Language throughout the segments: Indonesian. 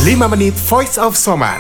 5 menit Voice of Soman.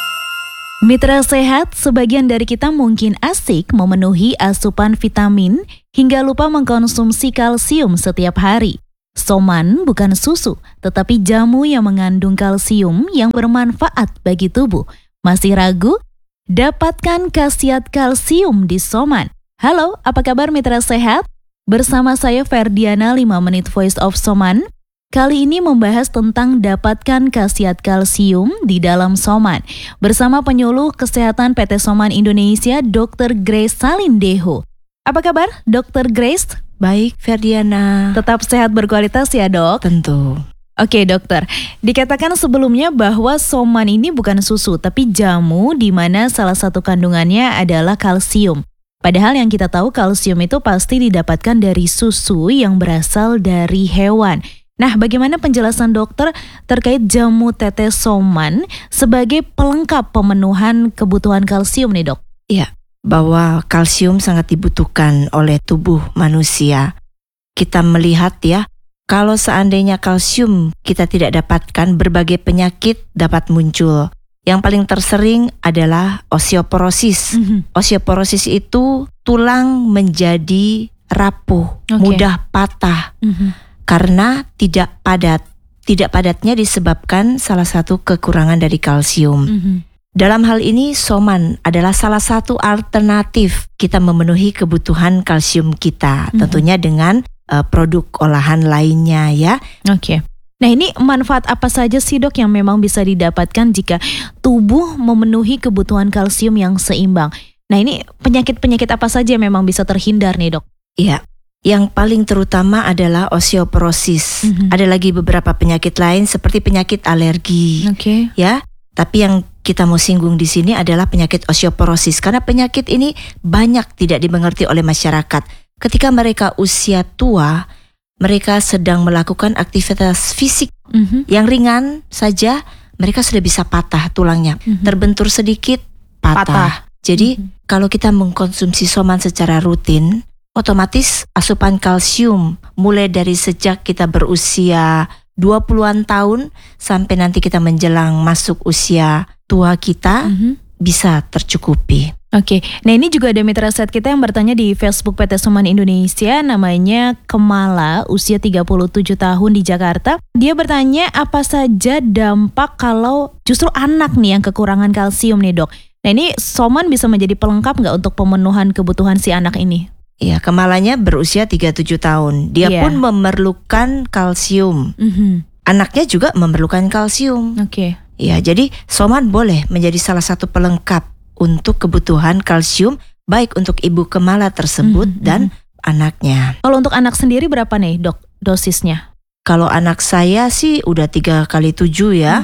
Mitra sehat, sebagian dari kita mungkin asik memenuhi asupan vitamin hingga lupa mengkonsumsi kalsium setiap hari. Soman bukan susu, tetapi jamu yang mengandung kalsium yang bermanfaat bagi tubuh. Masih ragu? Dapatkan khasiat kalsium di Soman. Halo, apa kabar mitra sehat? Bersama saya Ferdiana, 5 menit Voice of Soman. Kali ini membahas tentang dapatkan khasiat kalsium di dalam Soman. Bersama penyuluh kesehatan PT Soman Indonesia, Dr. Grace Salindeho. Apa kabar, Dr. Grace? Baik, Ferdiana. Tetap sehat berkualitas ya, Dok? Tentu. Oke, dokter. Dikatakan sebelumnya bahwa Soman ini bukan susu, tapi jamu di mana salah satu kandungannya adalah kalsium. Padahal yang kita tahu kalsium itu pasti didapatkan dari susu yang berasal dari hewan. Nah, bagaimana penjelasan dokter terkait jamu tetes Soman sebagai pelengkap pemenuhan kebutuhan kalsium nih, Dok? Iya, bahwa kalsium sangat dibutuhkan oleh tubuh manusia. Kita melihat ya, kalau seandainya kalsium kita tidak dapatkan, berbagai penyakit dapat muncul. Yang paling tersering adalah osteoporosis. Osteoporosis itu tulang menjadi rapuh, mudah patah. Karena tidak padat. Tidak padatnya disebabkan salah satu kekurangan dari kalsium. Dalam hal ini Soman adalah salah satu alternatif kita memenuhi kebutuhan kalsium kita. Tentunya dengan produk olahan lainnya ya. Oke. Nah, ini manfaat apa saja sih, Dok, yang memang bisa didapatkan jika tubuh memenuhi kebutuhan kalsium yang seimbang? Nah, ini penyakit-penyakit apa saja yang memang bisa terhindar nih, Dok? Iya. Yang paling terutama adalah osteoporosis. Ada lagi beberapa penyakit lain seperti penyakit alergi. Ya, tapi yang kita mau singgung di sini adalah penyakit osteoporosis karena penyakit ini banyak tidak dimengerti oleh masyarakat. Ketika mereka usia tua, mereka sedang melakukan aktivitas fisik yang ringan saja, mereka sudah bisa patah tulangnya. Terbentur sedikit, patah. Jadi kalau kita mengkonsumsi Soman secara rutin, otomatis asupan kalsium mulai dari sejak kita berusia 20-an tahun sampai nanti kita menjelang masuk usia tua kita bisa tercukupi. Oke, nah ini juga ada mitra set kita yang bertanya di Facebook PT Soman Indonesia, namanya Kemala, usia 37 tahun di Jakarta. Dia bertanya apa saja dampak kalau justru anak nih yang kekurangan kalsium nih, Dok. Nah ini Soman bisa menjadi pelengkap nggak untuk pemenuhan kebutuhan si anak ini? Iya, Kemalanya berusia 37 tahun. Dia pun memerlukan kalsium. Anaknya juga memerlukan kalsium. Ya, jadi Soman boleh menjadi salah satu pelengkap untuk kebutuhan kalsium baik untuk ibu Kemala tersebut dan anaknya. Kalau untuk anak sendiri berapa nih, Dok, dosisnya? Kalau anak saya sih udah 3 kali 7 ya.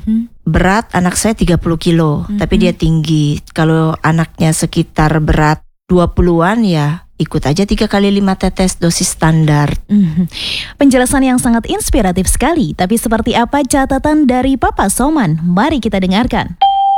Berat anak saya 30 kilo, tapi dia tinggi. Kalau anaknya sekitar berat 20-an ya ikut aja 3 kali 5 tetes dosis standar. Penjelasan yang sangat inspiratif sekali. Tapi seperti apa catatan dari Papa Soman? Mari kita dengarkan.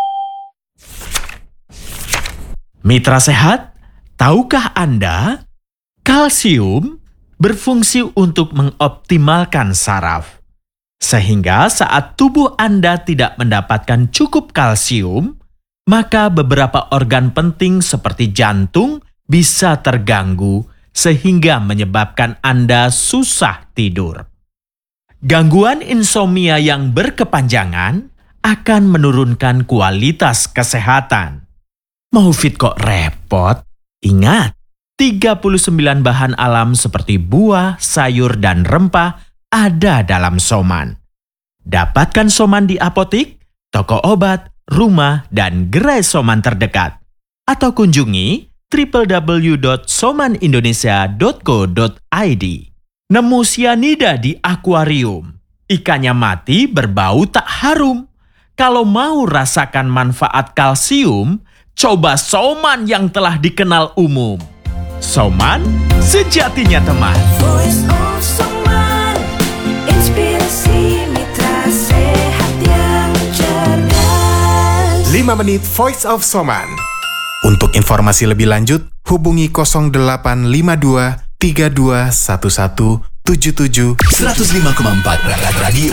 Mitra sehat, tahukah Anda kalsium berfungsi untuk mengoptimalkan saraf? Sehingga saat tubuh Anda tidak mendapatkan cukup kalsium, maka beberapa organ penting seperti jantung bisa terganggu sehingga menyebabkan Anda susah tidur. Gangguan insomnia yang berkepanjangan akan menurunkan kualitas kesehatan. Mau fit kok repot? Ingat, 39 bahan alam seperti buah, sayur, dan rempah ada dalam Soman. Dapatkan Soman di apotik, toko obat, rumah, dan gerai Soman terdekat. Atau kunjungi www.somanindonesia.co.id. Nemu sianida di akuarium. Ikannya mati berbau tak harum. Kalau mau rasakan manfaat kalsium, coba Soman yang telah dikenal umum. Soman, sejatinya teman. Voice of Soman, inspirasi mitra sehat yang cerdas. 5 menit Voice of Soman. Untuk informasi lebih lanjut, hubungi 0852 3211 77 105,4 Radio